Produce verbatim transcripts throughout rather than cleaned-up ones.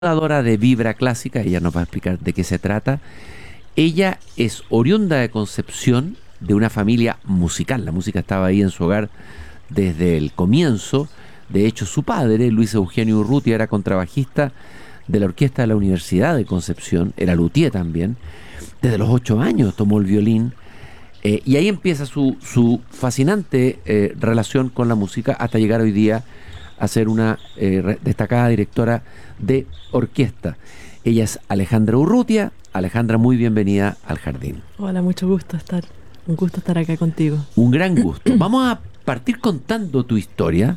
Fundadora de Vibra Clásica, ella nos va a explicar de qué se trata. Ella es oriunda de Concepción, de una familia musical. La música estaba ahí en su hogar desde el comienzo. De hecho, su padre, Luis Eugenio Urrutia, era contrabajista de la orquesta de la Universidad de Concepción, era luthier también. Desde los ocho años tomó el violín, eh, y ahí empieza su, su fascinante eh, relación con la música hasta llegar hoy día a ser una eh, destacada directora de orquesta. Ella es Alejandra Urrutia. Alejandra, muy bienvenida al Jardín. Hola, mucho gusto estar, un gusto estar acá contigo. Un gran gusto. Vamos a partir contando tu historia.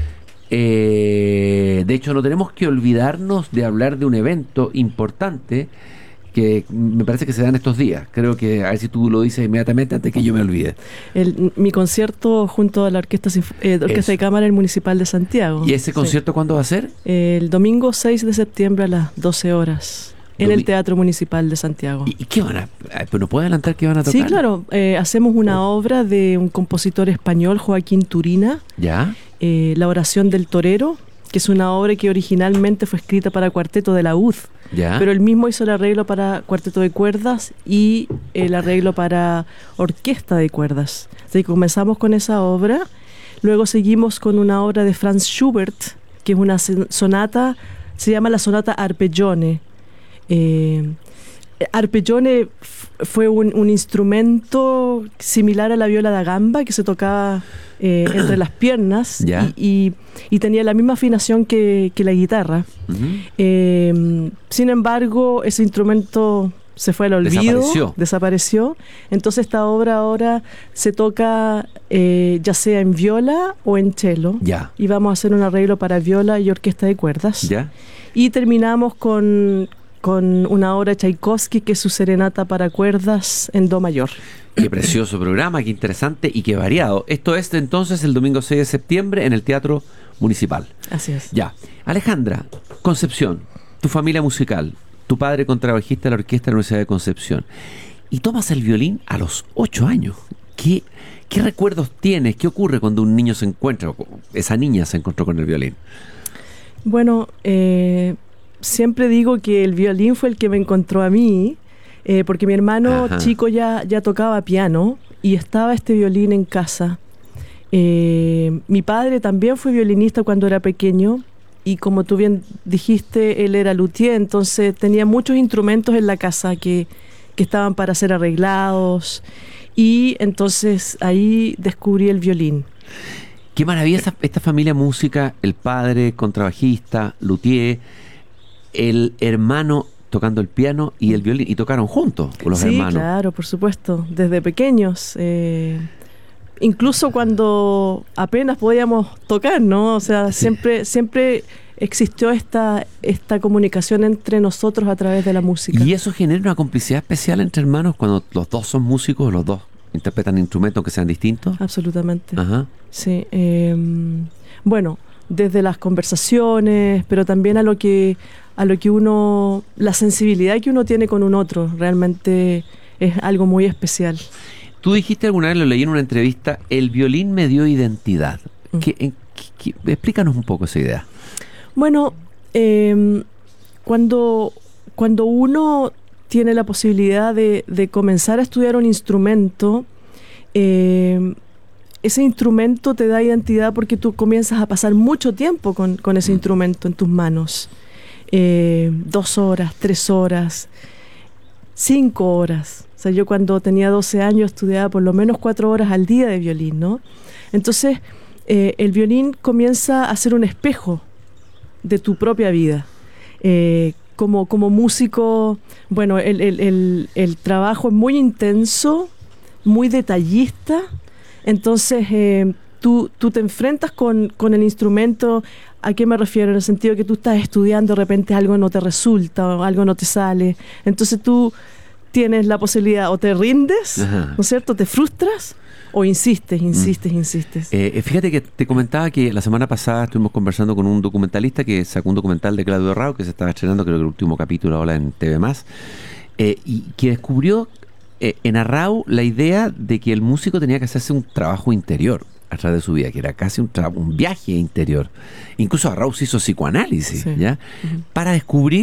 Eh, de hecho, no tenemos que olvidarnos de hablar de un evento importante que me parece que se dan estos días. Creo que, a ver si tú lo dices inmediatamente antes que yo me olvide. El, mi concierto junto a la Orquesta, eh, orquesta de Cámara del Municipal de Santiago. ¿Y ese concierto sí. cuándo va a ser? El domingo seis de septiembre a las doce horas. En Domi- el Teatro Municipal de Santiago. ¿Y, y qué van a...? ¿Pero no puede adelantar qué van a tocar? Sí, claro. Eh, hacemos una oh. obra de un compositor español, Joaquín Turina. ¿Ya? Eh, La Oración del Torero, que es una obra que originalmente fue escrita para cuarteto de la U D. ¿Ya? Pero él mismo hizo el arreglo para cuarteto de cuerdas y el arreglo para orquesta de cuerdas. Así que comenzamos con esa obra. Luego seguimos con una obra de Franz Schubert, que es una sonata, se llama la sonata Arpeggione. Eh, Arpeggione fue un, un instrumento similar a la viola da gamba que se tocaba eh, entre las piernas y, y, y tenía la misma afinación que, que la guitarra. Uh-huh. Eh, sin embargo, ese instrumento se fue al olvido, desapareció. desapareció. Entonces esta obra ahora se toca eh, ya sea en viola o en cello. Ya. Y vamos a hacer un arreglo para viola y orquesta de cuerdas. Ya. Y terminamos con... con una obra de Tchaikovsky, que es su serenata para cuerdas en do mayor. Qué precioso programa, qué interesante y qué variado. Esto es entonces el domingo seis de septiembre en el Teatro Municipal. Así es. Ya. Alejandra, Concepción, tu familia musical, tu padre contrabajista de la Orquesta de la Universidad de Concepción, y tomas el violín a los ocho años. ¿Qué, qué recuerdos tienes? ¿Qué ocurre cuando un niño se encuentra, o esa niña se encontró con el violín? Bueno, eh... siempre digo que el violín fue el que me encontró a mí, eh, porque mi hermano Ajá. chico ya, ya tocaba piano y estaba este violín en casa. Eh, mi padre también fue violinista cuando era pequeño y, como tú bien dijiste, él era luthier, entonces tenía muchos instrumentos en la casa que, que estaban para ser arreglados, y entonces ahí descubrí el violín. Qué maravilla esta, esta familia música, el padre contrabajista, luthier, el hermano tocando el piano y el violín, y tocaron juntos los sí, hermanos. Sí, claro, por supuesto, desde pequeños. Eh, incluso cuando apenas podíamos tocar, ¿no? O sea, sí. siempre, siempre existió esta, esta comunicación entre nosotros a través de la música. Y eso genera una complicidad especial entre hermanos cuando los dos son músicos, los dos interpretan instrumentos que sean distintos. Absolutamente. Ajá. Sí. Eh, bueno, desde las conversaciones, pero también a lo que a lo que uno, la sensibilidad que uno tiene con un otro, realmente es algo muy especial. Tú dijiste alguna vez, lo leí en una entrevista, el violín me dio identidad. Mm. ¿Qué, qué, qué, explícanos un poco esa idea. Bueno, eh, cuando, cuando uno tiene la posibilidad de, de comenzar a estudiar un instrumento, eh, ese instrumento te da identidad porque tú comienzas a pasar mucho tiempo con, con ese instrumento en tus manos. Eh, dos horas, tres horas, cinco horas. O sea, yo cuando tenía doce años estudiaba por lo menos cuatro horas al día de violín, ¿no? Entonces, eh, el violín comienza a ser un espejo de tu propia vida. Eh, como, como músico, bueno, el, el, el, el trabajo es muy intenso, muy detallista. Entonces, eh, tú, tú te enfrentas con, con el instrumento. ¿A qué me refiero? En el sentido que tú estás estudiando, de repente algo no te resulta, o algo no te sale. Entonces tú tienes la posibilidad, o te rindes, Ajá. ¿no es cierto? Te frustras, o insistes, insistes, mm. insistes. Eh, fíjate que te comentaba que la semana pasada estuvimos conversando con un documentalista que sacó un documental de Claudio Rao, que se estaba estrenando, creo que el último capítulo ahora en T V más, eh, y que descubrió eh, en Arrau la idea de que el músico tenía que hacerse un trabajo interior. a través de su vida, que era casi un, tra- un viaje interior. Incluso Arraus hizo psicoanálisis, Sí. ¿ya? Ujú. Para descubrir